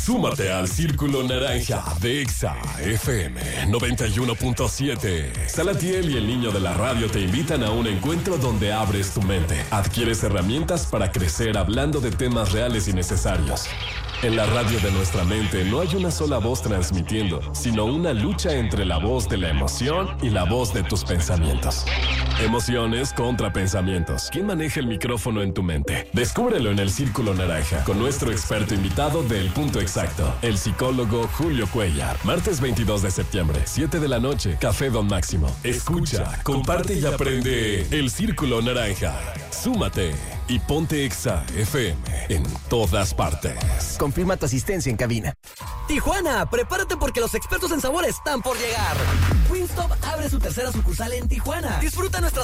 Súmate al Círculo Naranja de Exa FM 91.7. Salatiel y el niño de la radio te invitan a un encuentro donde abres tu mente. Adquieres herramientas para crecer hablando de temas reales y necesarios. En la radio de nuestra mente no hay una sola voz transmitiendo, sino una lucha entre la voz de la emoción y la voz de tus pensamientos. Emociones contra pensamientos. ¿Quién maneja el micrófono en tu mente? Descúbrelo en el Círculo Naranja con nuestro experto invitado del Punto Exacto, el psicólogo Julio Cuellar. Martes 22 de septiembre, 7 de la noche, Café Don Máximo. Escucha, comparte y aprende el Círculo Naranja. Súmate y ponte Exa FM en todas partes. Confirma tu asistencia en cabina. Tijuana, prepárate porque los expertos en sabor están por llegar. Wingstop abre su tercera sucursal en Tijuana. Disfruta nuestras